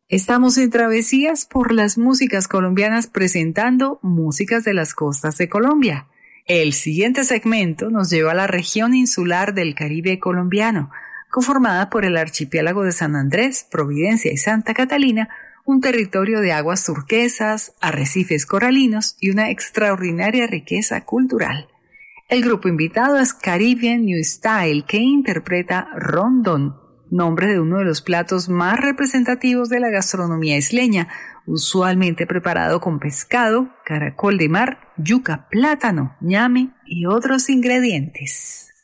Estamos en travesías por las músicas colombianas presentando músicas de las costas de Colombia. El siguiente segmento nos lleva a la región insular del Caribe colombiano, conformada por el archipiélago de San Andrés, Providencia y Santa Catalina, un territorio de aguas turquesas, arrecifes coralinos y una extraordinaria riqueza cultural. El grupo invitado es Caribbean New Style, que interpreta Rondón, nombre de uno de los platos más representativos de la gastronomía isleña, usualmente preparado con pescado, caracol de mar, yuca, plátano, ñame y otros ingredientes.